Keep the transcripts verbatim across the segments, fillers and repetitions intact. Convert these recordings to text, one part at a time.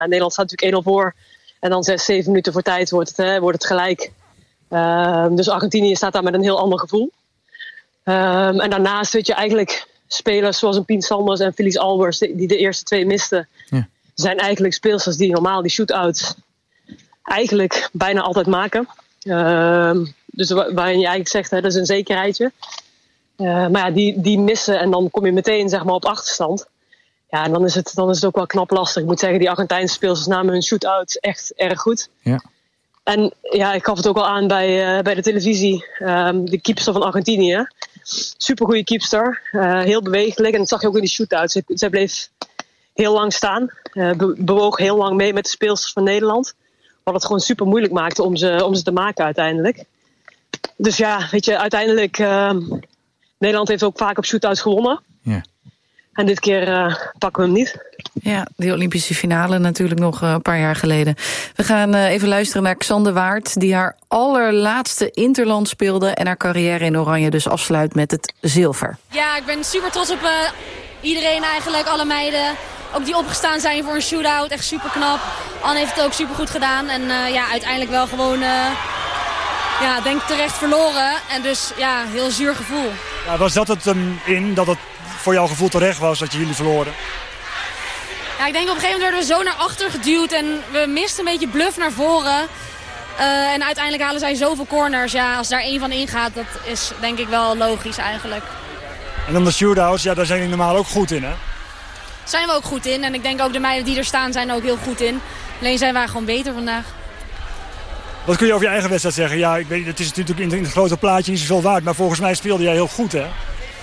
Nederland staat natuurlijk één nul voor. En dan zes, zeven minuten voor tijd wordt het, hè, wordt het gelijk. Uh, dus Argentinië staat daar met een heel ander gevoel. Um, en daarnaast weet je eigenlijk spelers zoals een Pien Sanders en Felix Albers, die de eerste twee misten, ja. zijn eigenlijk speelsters die normaal die shootouts eigenlijk bijna altijd maken. Uh, dus waarin je eigenlijk zegt, hè, dat is een zekerheidje. Uh, maar ja, die, die missen en dan kom je meteen zeg maar, op achterstand. Ja, en dan is, het, dan is het ook wel knap lastig. Ik moet zeggen, die Argentijnse speelsters namen hun shootouts echt erg goed. Ja. En ja, ik gaf het ook al aan bij, uh, bij de televisie. Um, de keepster van Argentinië. Supergoeie keepster. Uh, heel bewegelijk. En dat zag je ook in die shootouts. Zij, zij bleef heel lang staan. Uh, be- bewoog heel lang mee met de speelsters van Nederland. Wat het gewoon super moeilijk maakte om ze, om ze te maken uiteindelijk. Dus ja, weet je, uiteindelijk... Uh, Nederland heeft ook vaak op shootouts gewonnen. Ja. En dit keer uh, pakken we hem niet. Ja, die Olympische finale natuurlijk nog een paar jaar geleden. We gaan uh, even luisteren naar Xande Waard, die haar allerlaatste interland speelde en haar carrière in Oranje dus afsluit met het zilver. Ja, ik ben super trots op uh, iedereen eigenlijk, alle meiden. Ook die opgestaan zijn voor een shootout, echt super knap. Anne heeft het ook super goed gedaan. En uh, ja, uiteindelijk wel gewoon, uh, ja, denk terecht verloren. En dus ja, heel zuur gevoel. Ja, was dat het um, in, dat het voor jouw gevoel terecht was dat je jullie verloren? Ja, ik denk op een gegeven moment werden we zo naar achter geduwd en we misten een beetje bluff naar voren. Uh, en uiteindelijk halen zij zoveel corners. Ja, als daar één van ingaat, dat is denk ik wel logisch eigenlijk. En dan de shootouts, ja, daar zijn jullie normaal ook goed in, hè? Zijn we ook goed in. En ik denk ook de meiden die er staan zijn er ook heel goed in. Alleen zijn wij gewoon beter vandaag. Wat kun je over je eigen wedstrijd zeggen? Ja, ik weet, het is natuurlijk in het grote plaatje niet zoveel waard, maar volgens mij speelde jij heel goed, hè?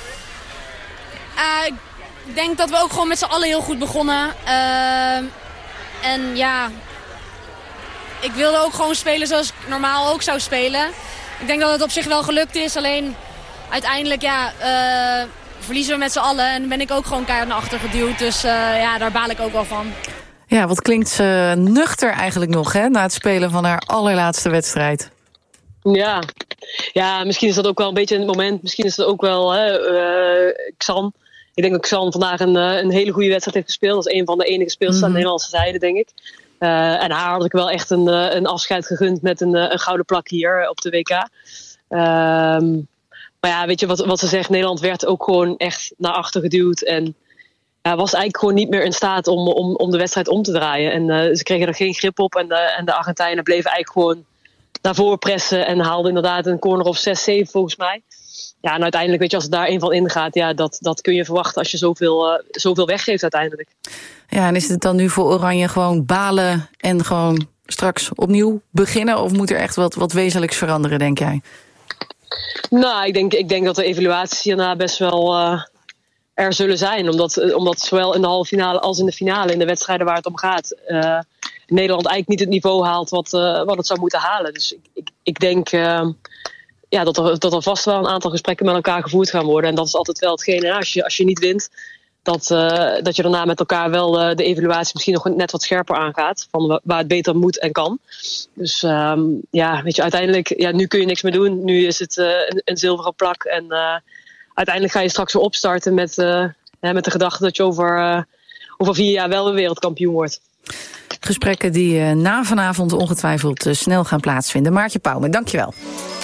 Uh, ik denk dat we ook gewoon met z'n allen heel goed begonnen. Uh, en ja, ik wilde ook gewoon spelen zoals ik normaal ook zou spelen. Ik denk dat het op zich wel gelukt is. Alleen uiteindelijk ja, uh, verliezen we met z'n allen. En ben ik ook gewoon keihard naar achter geduwd. Dus uh, ja, daar baal ik ook wel van. Ja, wat klinkt ze nuchter eigenlijk nog, hè? Na het spelen van haar allerlaatste wedstrijd. Ja. ja, misschien is dat ook wel een beetje in het moment. Misschien is dat ook wel hè, uh, Xan. Ik denk dat Xan vandaag een, een hele goede wedstrijd heeft gespeeld. Dat is een van de enige speelsters aan de Nederlandse zijde, denk ik. Uh, en haar had ik wel echt een, een afscheid gegund met een, een gouden plak hier op de W K. Um, maar ja, weet je wat, wat ze zegt? Nederland werd ook gewoon echt naar achter geduwd. En ja, was eigenlijk gewoon niet meer in staat om, om, om de wedstrijd om te draaien. En uh, ze kregen er geen grip op. En de, en de Argentijnen bleven eigenlijk gewoon naar voren pressen. En haalden inderdaad een corner of zes, zeven volgens mij. Ja, en uiteindelijk, weet je, als er daar één van ingaat, ja, dat, dat kun je verwachten als je zoveel, uh, zoveel weggeeft uiteindelijk. Ja, en is het dan nu voor Oranje gewoon balen en gewoon straks opnieuw beginnen? Of moet er echt wat, wat wezenlijks veranderen, denk jij? Nou, ik denk, ik denk dat de evaluaties hierna best wel uh, er zullen zijn. Omdat, omdat zowel in de halve finale als in de finale, in de wedstrijden waar het om gaat, uh, Nederland eigenlijk niet het niveau haalt wat, uh, wat het zou moeten halen. Dus ik, ik, ik denk uh, ja, dat, er, dat er vast wel een aantal gesprekken met elkaar gevoerd gaan worden. En dat is altijd wel hetgene, als je, als je niet wint, dat, uh, dat je daarna met elkaar wel uh, de evaluatie misschien nog net wat scherper aangaat. Van waar het beter moet en kan. Dus um, ja, weet je, uiteindelijk, ja, nu kun je niks meer doen. Nu is het uh, een, een zilveren plak. En uh, uiteindelijk ga je straks weer opstarten met, uh, ja, met de gedachte dat je over, uh, over vier jaar wel weer wereldkampioen wordt. Gesprekken die uh, na vanavond ongetwijfeld uh, snel gaan plaatsvinden. Maartje Pauwme, dankjewel.